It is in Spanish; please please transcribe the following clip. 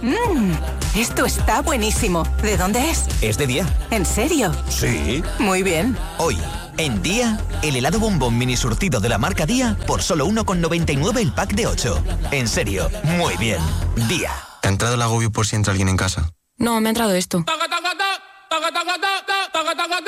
Esto está buenísimo. ¿De dónde es? Es de Día. ¿En serio? Sí. Muy bien. Hoy, en Día, el helado bombón mini surtido de la marca Día por solo 1,99 el pack de 8. En serio, muy bien. Día. ¿Te ha entrado el agobio por si entra alguien en casa? No, me ha entrado esto.